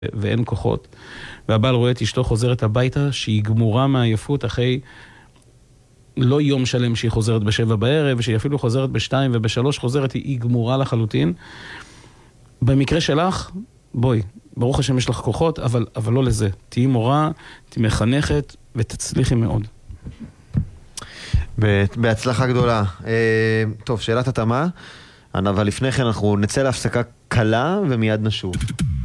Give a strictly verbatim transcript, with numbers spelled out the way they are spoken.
ואין כוחות, והבעל רואה את אשתו חוזרת הביתה, שהיא גמורה מהעייפות אחרי לא יום שלם שהיא חוזרת בשבע בערב, ושהיא אפילו חוזרת בשתיים ובשלוש חוזרת, היא גמורה לחלוטין. במקרה שלך, בואי, ברוך השם יש לך כוחות, אבל, אבל לא לזה. תהי מורה, תהי מחנכת, ותצליחי מאוד. בהצלחה גדולה. טוב, שאלת התאמה, אבל לפני כן אנחנו נצא להפסקה קלה ומיד נשוב.